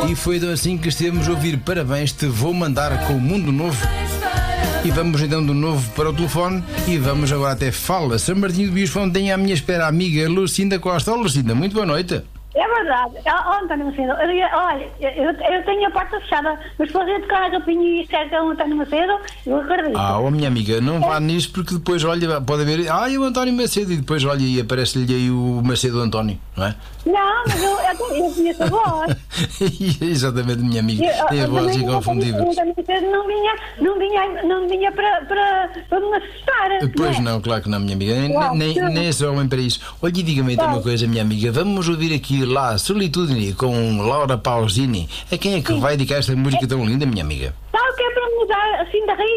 E foi então assim que estivemos a ouvir Parabéns, te vou mandar com o Mundo Novo. E vamos então do novo para o telefone. E vamos agora até Fala, São Martinho do Bispo, onde tem à minha espera a amiga Lucinda Costa. Olá, Lucinda, muito boa noite. É verdade. António Macedo, olha, eu tenho a porta fechada, mas se você tocar a rapinha e cerca o António Macedo, eu acredito. Minha amiga, não vá nisso porque depois, olha, pode haver. É o António Macedo e depois, olha, e aparece-lhe aí o Macedo António, não é? Não, mas eu conheço a voz. Exatamente, minha amiga. É a voz e confundível. O António Macedo não vinha para me assustar. Pois não, claro que não, minha amiga. Nem esse homem para isso. Olha, e diga-me então uma coisa, minha amiga. Vamos ouvir aqui lá Solitude com Laura Pausini. A quem é que vai dedicar esta música tão linda, minha amiga? Sabe o que é para mudar assim da raiz?